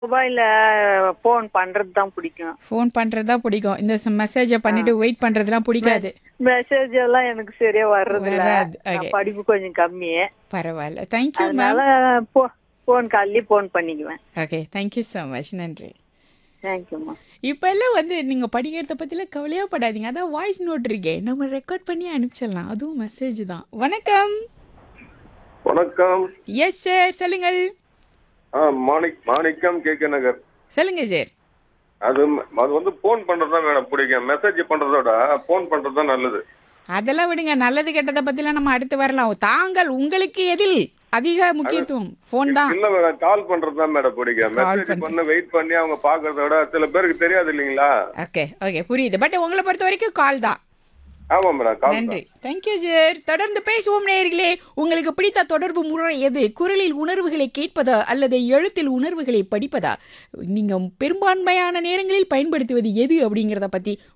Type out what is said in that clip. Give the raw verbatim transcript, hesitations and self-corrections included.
மொபைல்ல ஃபோன் பண்றது தான் பிடிக்கும். ஃபோன் பண்றது தான் பிடிக்கும். இந்த மெசேஜை ஆ. பண்ணிட்டு வெயிட் பண்றதுலாம் மெ பிடிக்காது. மெசேஜ் எல்லாம் எனக்கு சரியா வர்றதில்ல. வராது. நான் ஓகே. படிப்பு கொஞ்சம் கம்மி. பரவாயில்ல. தேங்க்யூ அதனால மேம். ஃபோ ஃபோன் கால்லயே ஃபோன் பண்ணிக்குவேன். ஓகே. Thank you so much. நன்றி. தேங்க்யூம்மா. இப்போ எல்லாம் வந்து நீங்கள் படிக்கிறத பற்றிலாம் கவலையே படாதீங்க. அதான் வாய்ஸ் நோட் இருக்கே, நம்ம ரெக்கார்ட் பண்ணி அனுப்பிச்சிடலாம். அதுவும் மெசேஜ் தான். வணக்கம். வணக்கம். எஸ் சார், சொல்லுங்கள். ஆ மாணிக் மாணிக்கம் கே கே நகர். சொல்லுங்க சார். அது அது வந்து ஃபோன் பண்றது தான் மேடம் பிடிக்கும். மெசேஜ் பண்றத விட ஃபோன் பண்றது தான் நல்லது. அதெல்லாம் விடுங்க, நல்லது கெட்டதை பற்றிலாம் நம்ம அடுத்து வரலாம். தாங்கள் உங்களுக்கு எதில் அதிக முக்கியத்துவம்? ஃபோன் தான். இல்ல மேடம், கால் பண்றது தான் மேடம் பிடிக்கும். கால் மெசேஜ் பண்ணி பண்ண வெயிட் பண்ணி அவங்க பாக்குறத விட சில பேருக்கு தெரியாது இல்லைங்களா? ஓகே ஓகே புரியுது. பட் உங்களை பொறுத்த வரைக்கும் கால் தான். ஆமா மேடம், கால் நன்றி. தான். Thank you sir. தொடர்ந்து பேசுவோம் நேயர்களே. உங்களுக்கு பிடித்த தொடர்பு முறை எது? குரலில் உணர்வுகளை கேட்பதா அல்லது எழுத்தில் உணர்வுகளை படிப்பதா? நீங்கள் பெரும்பான்மையான நேரங்களில் பயன்படுத்துவது எது அப்படிங்கிறத பற்றி